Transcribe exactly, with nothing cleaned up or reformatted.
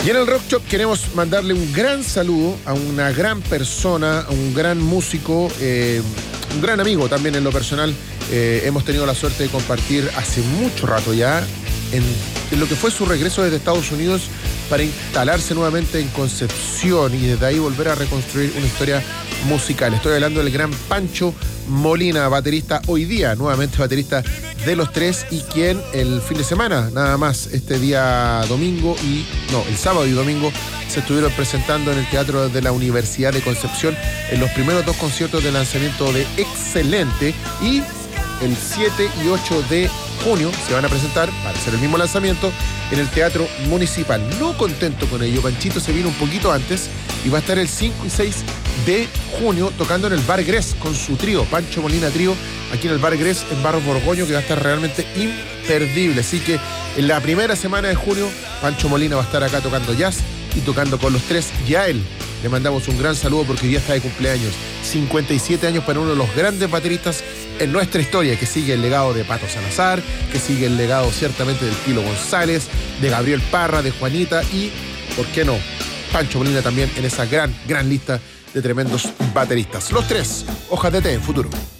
Y en el Rock Shop queremos mandarle un gran saludo a una gran persona, a un gran músico, eh, un gran amigo también en lo personal. Eh, hemos tenido la suerte de compartir hace mucho rato ya en, en lo que fue su regreso desde Estados Unidos para instalarse nuevamente en Concepción y desde ahí volver a reconstruir una historia musical. Estoy hablando del gran Pancho Molina, baterista hoy día, nuevamente baterista de Los Tres, y quien el fin de semana, nada más, este día domingo y, no, el sábado y domingo, se estuvieron presentando en el Teatro de la Universidad de Concepción en los primeros dos conciertos de lanzamiento de Excelente, y el siete y ocho de junio se van a presentar, para hacer el mismo lanzamiento, en el Teatro Municipal. No contento con ello, Panchito se vino un poquito antes y va a estar el cinco y seis de junio tocando en el Bar Gres con su trío, Pancho Molina Trío, aquí en el Bar Gres en Barros Borgoño, que va a estar realmente imperdible. Así que en la primera semana de junio, Pancho Molina va a estar acá tocando jazz y tocando con Los Tres, y a él le mandamos un gran saludo porque hoy día está de cumpleaños. cincuenta y siete años para uno de los grandes bateristas en nuestra historia, que sigue el legado de Pato Salazar, que sigue el legado ciertamente del Tilo González, de Gabriel Parra, de Juanita y, ¿por qué no?, Pancho Molina también en esa gran, gran lista de tremendos bateristas. Los Tres, hojas de té en futuro.